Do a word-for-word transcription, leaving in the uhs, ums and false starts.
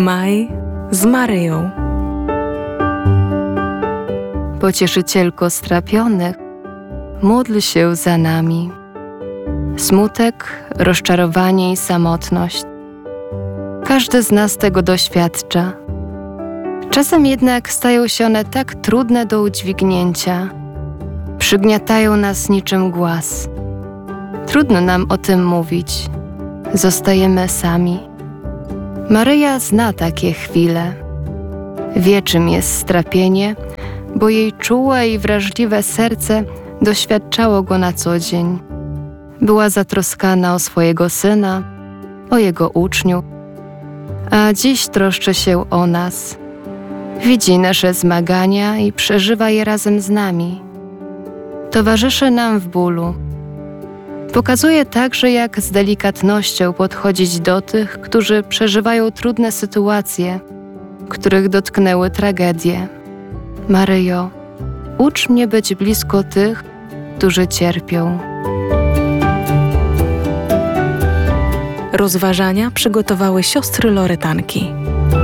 Maj z Maryją. Pocieszycielko strapionych, módl się za nami. Smutek, rozczarowanie i samotność. Każdy z nas tego doświadcza. Czasem jednak stają się one tak trudne do udźwignięcia. Przygniatają nas niczym głaz. Trudno nam o tym mówić. Zostajemy sami. Maryja zna takie chwile. Wie, czym jest strapienie, bo jej czułe i wrażliwe serce doświadczało go na co dzień. Była zatroskana o swojego syna, o jego uczniów, a dziś troszczy się o nas. Widzi nasze zmagania i przeżywa je razem z nami. Towarzyszy nam w bólu. Pokazuje także, jak z delikatnością podchodzić do tych, którzy przeżywają trudne sytuacje, których dotknęły tragedie. Maryjo, ucz mnie być blisko tych, którzy cierpią. Rozważania przygotowały siostry Loretanki.